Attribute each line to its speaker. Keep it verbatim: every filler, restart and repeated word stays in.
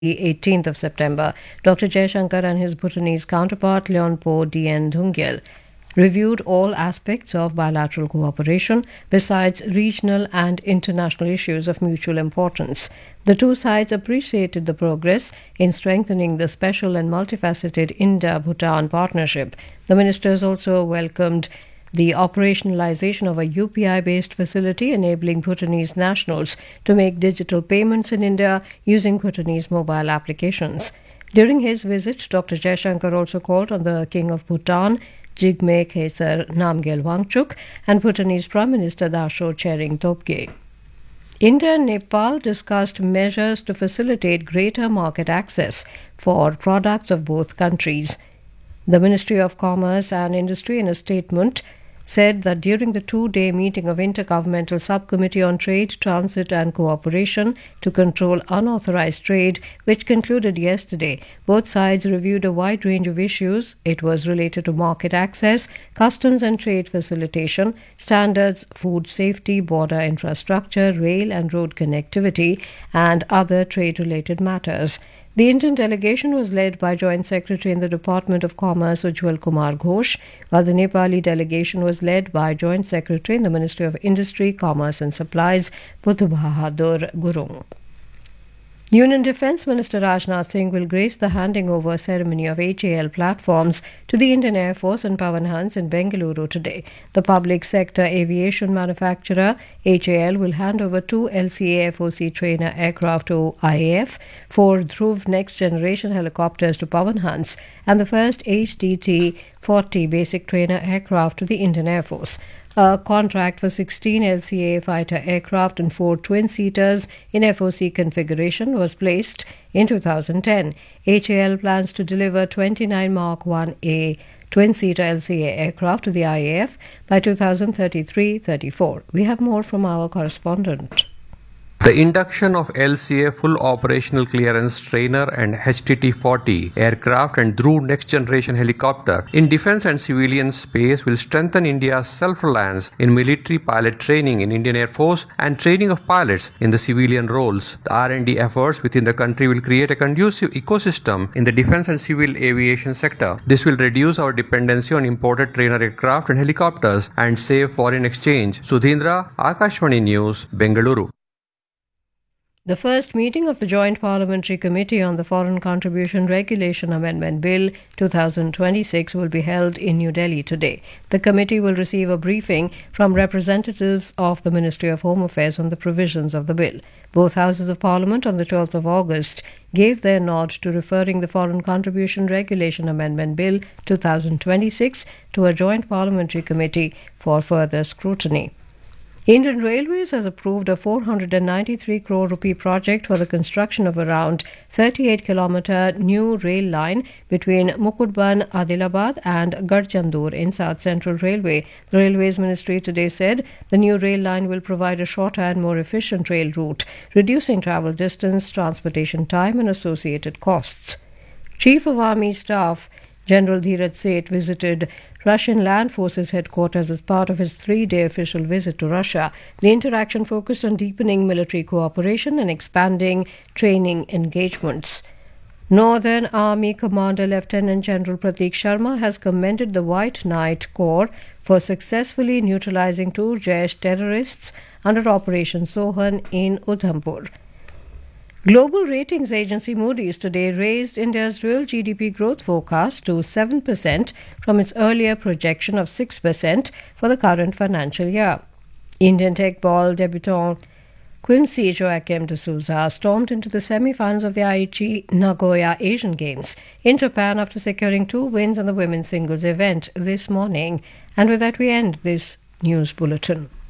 Speaker 1: the eighteenth of September, Doctor Jaishankar and his Bhutanese counterpart Leonpo Dien Dhungyel reviewed all aspects of bilateral cooperation besides regional and international issues of mutual importance. The two sides appreciated the progress in strengthening the special and multifaceted India-Bhutan partnership. The ministers also welcomed the operationalization of a U P I-based facility enabling Bhutanese nationals to make digital payments in India using Bhutanese mobile applications. During his visit, Doctor Jaishankar also called on the King of Bhutan, Jigme Khesar Namgyel Wangchuk, and Bhutanese Prime Minister Dasho Tshering Tobgay. India and Nepal discussed measures to facilitate greater market access for products of both countries. The Ministry of Commerce and Industry, in a statement, said that during the two-day meeting of Intergovernmental Subcommittee on Trade, Transit and Cooperation to Control Unauthorized Trade, which concluded yesterday, both sides reviewed a wide range of issues. It was related to market access, customs and trade facilitation, standards, food safety, border infrastructure, rail and road connectivity, and other trade-related matters. The Indian delegation was led by Joint Secretary in the Department of Commerce Ujjwal Kumar Ghosh, while the Nepali delegation was led by Joint Secretary in the Ministry of Industry, Commerce and Supplies, Buddh Bahadur Gurung. Union Defence Minister Rajnath Singh will grace the handing over ceremony of H A L platforms to the Indian Air Force and Pawan Hans in Bengaluru today. The public sector aviation manufacturer H A L will hand over two L C A F O C trainer aircraft to I A F, four Dhruv next generation helicopters to Pawan Hans, and the first H T T forty basic trainer aircraft to the Indian Air Force. A contract for sixteen L C A fighter aircraft and four twin-seaters in F O C configuration was placed in two thousand ten. H A L plans to deliver twenty-nine Mark one A twin-seater L C A aircraft to the I A F by two thousand thirty-three thirty-four. We have more from our correspondent.
Speaker 2: The induction of L C A full operational clearance trainer and H T T forty aircraft and Dhruv next generation helicopter in defense and civilian space will strengthen India's self-reliance in military pilot training in Indian Air Force and training of pilots in the civilian roles. The R and D efforts within the country will create a conducive ecosystem in the defense and civil aviation sector. This will reduce our dependency on imported trainer aircraft and helicopters and save foreign exchange. Sudhindra, Akashvani News, Bengaluru.
Speaker 1: The first meeting of the Joint Parliamentary Committee on the Foreign Contribution Regulation Amendment Bill twenty twenty-six will be held in New Delhi today. The committee will receive a briefing from representatives of the Ministry of Home Affairs on the provisions of the bill. Both Houses of Parliament on the twelfth of August gave their nod to referring the Foreign Contribution Regulation Amendment Bill twenty twenty-six to a Joint Parliamentary Committee for further scrutiny. Indian Railways has approved a four hundred ninety-three crore rupee project for the construction of around thirty-eight kilometre new rail line between Mukutban, Adilabad and Garchandur in South Central Railway. The Railways Ministry today said the new rail line will provide a shorter and more efficient rail route, reducing travel distance, transportation time and associated costs. Chief of Army Staff General Dheeraj Seth visited Russian Land Forces headquarters as part of his three-day official visit to Russia. The interaction focused on deepening military cooperation and expanding training engagements. Northern Army Commander Lieutenant General Prateek Sharma has commended the White Knight Corps for successfully neutralizing two Jaish terrorists under Operation Sohan in Udhampur. Global ratings agency Moody's today raised India's real G D P growth forecast to seven percent from its earlier projection of six percent for the current financial year. Indian tech ball debutant Quimsi Joachim de Souza stormed into the semi-finals of the Aichi Nagoya Asian Games in Japan after securing two wins in the women's singles event this morning. And with that we end this news bulletin.